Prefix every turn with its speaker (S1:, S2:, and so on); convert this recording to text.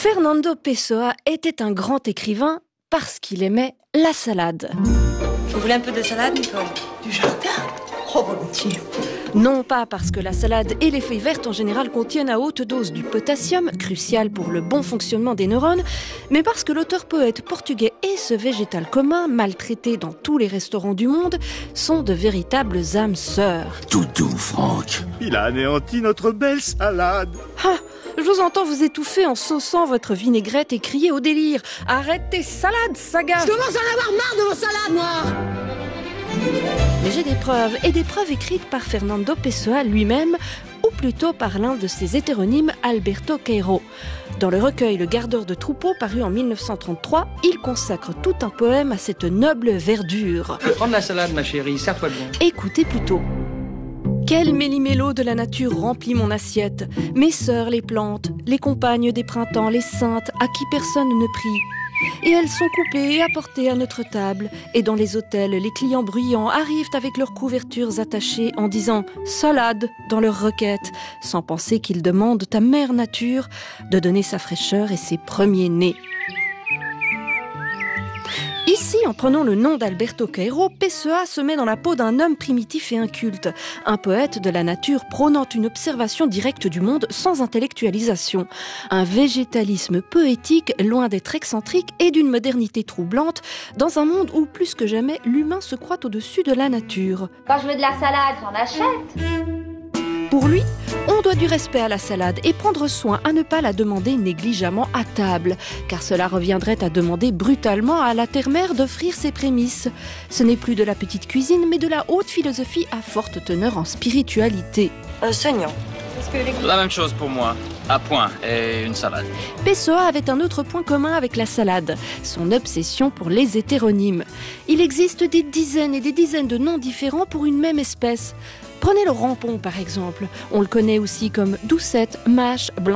S1: Fernando Pessoa était un grand écrivain parce qu'il aimait la salade.
S2: Vous voulez un peu de salade, Nicole?
S3: Du jardin? Oh, volontiers.
S1: Non pas parce que la salade et les feuilles vertes en général contiennent à haute dose du potassium, crucial pour le bon fonctionnement des neurones, mais parce que l'auteur-poète portugais et ce végétal commun, maltraité dans tous les restaurants du monde, sont de véritables âmes sœurs.
S4: Toutou, Franck.
S5: Il a anéanti notre belle salade.
S1: Ah, je vous entends vous étouffer en sauçant votre vinaigrette et crier au délire. Arrête tes salades, Saga!
S3: Je commence à en avoir marre de vos salades, moi!
S1: Mais j'ai des preuves, et des preuves écrites par Fernando Pessoa lui-même, ou plutôt par l'un de ses hétéronymes, Alberto Queiro. Dans le recueil Le gardeur de troupeaux, paru en 1933, il consacre tout un poème à cette noble verdure.
S6: Prends de la salade, ma chérie, serre-toi de bon.
S1: Écoutez plutôt. Quel méli-mélo de la nature remplit mon assiette. Mes sœurs, les plantes, les compagnes des printemps, les saintes, à qui personne ne prie. Et elles sont coupées et apportées à notre table. Et dans les hôtels, les clients bruyants arrivent avec leurs couvertures attachées en disant « salade » dans leurs requêtes, sans penser qu'ils demandent à mère nature de donner sa fraîcheur et ses premiers nés. Ici, en prenant le nom d'Alberto Queiro, Pessoa se met dans la peau d'un homme primitif et inculte, un poète de la nature prônant une observation directe du monde sans intellectualisation, un végétalisme poétique loin d'être excentrique et d'une modernité troublante, dans un monde où, plus que jamais, l'humain se croit au-dessus de la nature.
S7: Quand je veux de la salade, j'en achète.
S1: Pour lui, on doit du respect à la salade et prendre soin à ne pas la demander négligemment à table, car cela reviendrait à demander brutalement à la terre-mère d'offrir ses prémices. Ce n'est plus de la petite cuisine, mais de la haute philosophie à forte teneur en spiritualité.
S2: Saignant.
S6: La même chose pour moi. À point et une salade.
S1: Pessoa avait un autre point commun avec la salade, son obsession pour les hétéronymes. Il existe des dizaines et des dizaines de noms différents pour une même espèce. Prenez le rampon par exemple, on le connaît aussi comme doucette, mâche, blanc.